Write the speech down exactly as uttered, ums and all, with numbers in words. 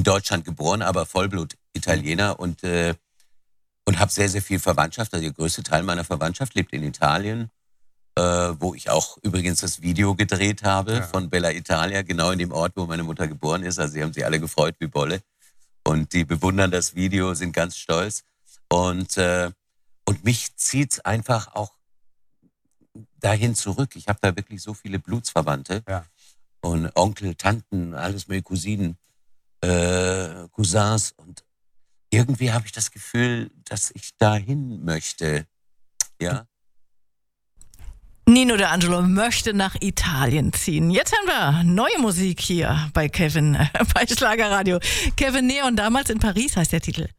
Deutschland geboren, aber Vollblut-Italiener und, äh, und habe sehr, sehr viel Verwandtschaft. Also der größte Teil meiner Verwandtschaft lebt in Italien, äh, wo ich auch übrigens das Video gedreht habe ja. von Bella Italia, genau in dem Ort, wo meine Mutter geboren ist. Also sie haben sich alle gefreut wie Bolle. Und die bewundern das Video, sind ganz stolz. Und, äh, und mich zieht's einfach auch dahin zurück. Ich habe da wirklich so viele Blutsverwandte. Ja. Und Onkel, Tanten, alles mit Cousinen, äh, Cousins. Und irgendwie habe ich das Gefühl, dass ich dahin möchte. Ja. Nino D'Angelo möchte nach Italien ziehen. Jetzt haben wir neue Musik hier bei Kevin, äh, bei Schlagerradio. Kevin Neon, damals in Paris heißt der Titel.